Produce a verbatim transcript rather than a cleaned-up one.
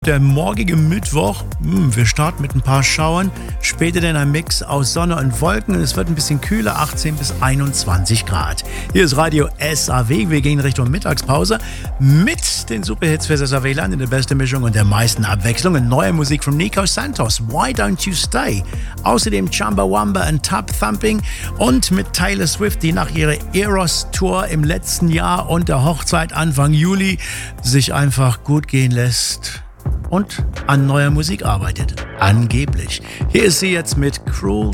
Der morgige Mittwoch, hm, wir starten mit ein paar Schauern, später dann ein Mix aus Sonne und Wolken. Es wird ein bisschen kühler, achtzehn bis einundzwanzig Grad. Hier ist Radio S A W, wir gehen Richtung Mittagspause mit den Superhits für das S A W-Land in der besten Mischung und der meisten Abwechslung. Und neue Musik von Nico Santos, Why Don't You Stay? Außerdem Chumbawamba und Tub Thumping und mit Taylor Swift, die nach ihrer Eros-Tour im letzten Jahr und der Hochzeit Anfang Juli sich einfach gut gehen lässt und an neuer Musik arbeitet. Angeblich. Hier ist sie jetzt mit Cruel